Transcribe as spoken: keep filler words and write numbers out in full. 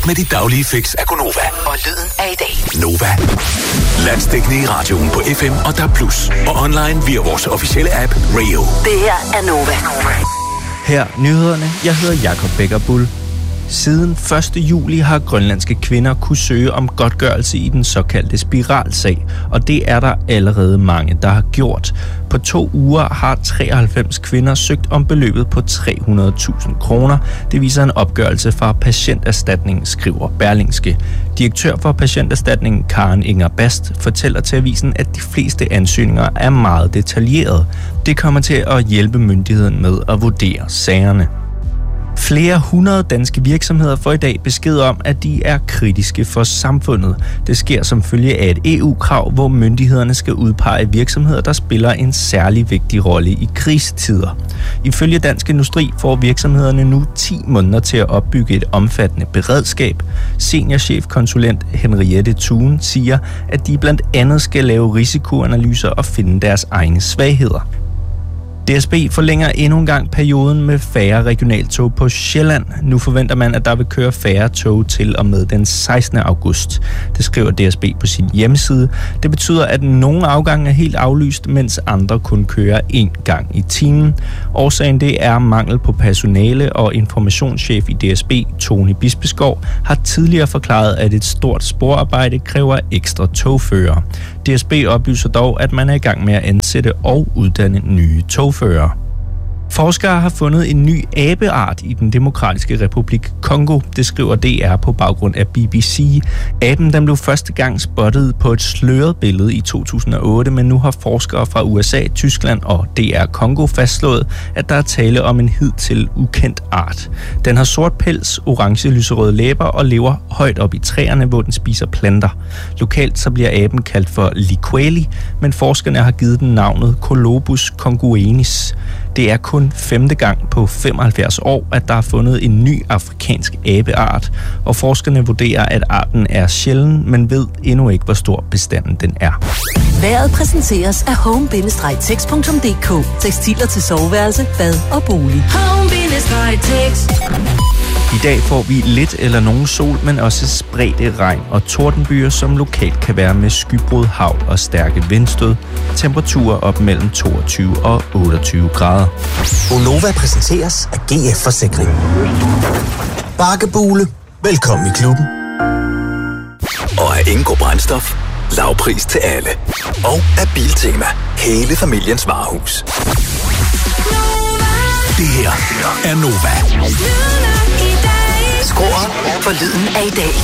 med dit daglige fix af Gonova. Og lyden af i dag. Nova. Landsdækkende i radioen på F M og D A B plus. Og online via vores officielle app Rio. Det her er Nova. Her nyhederne. Jeg hedder Jakob Beckerbull. Siden første juli har grønlandske kvinder kunne søge om godtgørelse i den såkaldte spiralsag, og det er der allerede mange, der har gjort. På to uger har treoghalvfems kvinder søgt om beløbet på tre hundrede tusind kroner. Det viser en opgørelse fra Patienterstatningen, skriver Berlingske. Direktør for Patienterstatningen, Karen Inger Bast, fortæller til avisen, at de fleste ansøgninger er meget detaljerede. Det kommer til at hjælpe myndigheden med at vurdere sagerne. Flere hundrede danske virksomheder får i dag besked om, at de er kritiske for samfundet. Det sker som følge af et E U-krav, hvor myndighederne skal udpege virksomheder, der spiller en særlig vigtig rolle i krisetider. Ifølge Dansk Industri får virksomhederne nu ti måneder til at opbygge et omfattende beredskab. Seniorchefkonsulent Henriette Thun siger, at de blandt andet skal lave risikoanalyser og finde deres egne svagheder. D S B forlænger endnu en gang perioden med færre regionaltog på Sjælland. Nu forventer man, at der vil køre færre tog til og med den sekstende august. Det skriver D S B på sin hjemmeside. Det betyder, at nogle afgange er helt aflyst, mens andre kun kører én gang i timen. Årsagen det er mangel på personale, og informationschef i D S B, Tony Bispeskov, har tidligere forklaret, at et stort sporarbejde kræver ekstra togførere. D S B oplyser dog, at man er i gang med at ansætte og uddanne nye togførere. Forskere har fundet en ny abeart i den demokratiske republik Kongo, det skriver D R på baggrund af B B C. Aben den blev første gang spottet på et sløret billede i to tusind og otte, men nu har forskere fra U S A, Tyskland og D R Kongo fastslået, at der er tale om en hidtil ukendt art. Den har sort pels, orange lyserøde læber og lever højt op i træerne, hvor den spiser planter. Lokalt så bliver aben kaldt for liqueli, men forskerne har givet den navnet Colobus conguenis. Det er kun femte gang på femoghalvfjerds år, at der er fundet en ny afrikansk abeart, og forskerne vurderer, at arten er sjælden, men ved endnu ikke, hvor stor bestanden den er. Vejret præsenteres af home bindestreg text punktum d k. Tekstiler til soveværelse, bad og bolig. home bindestreg text. I dag får vi lidt eller nogen sol, men også spredte regn og tordenbyer, som lokalt kan være med skybrud, hagl og stærke vindstød. Temperaturer op mellem toogtyve og otteogtyve grader. Gonova præsenteres af G F Forsikring. Bakkebule. Velkommen i klubben. Og af Ingo Brændstof. Lavpris til alle. Og af Biltema. Hele familiens varehus. Det her er Nova. Skru op for lyden af i dag.